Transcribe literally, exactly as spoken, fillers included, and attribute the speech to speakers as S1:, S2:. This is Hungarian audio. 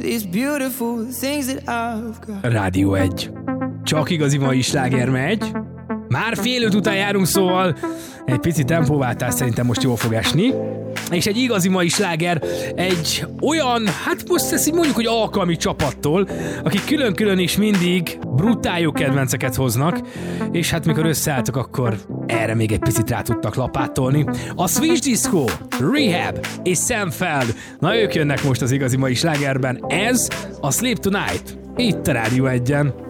S1: these beautiful things that I've got.
S2: Rádió egy. Csak igazi mai sláger megy. Már fél öt után járunk, szóval egy pici tempóváltás szerintem most jól fog esni. És egy igazi mai sláger egy olyan, hát most ezt így mondjuk, hogy alkalmi csapattól, akik külön-külön is mindig brutál jó kedvenceket hoznak, és hát mikor összeálltak, akkor erre még egy picit rá tudtak lapátolni. A Swedish Disco, Rehab és Sam Feld. Na, ők jönnek most az igazi mai slágerben. Ez a Sleep Tonight. Itt a Rádió egyen.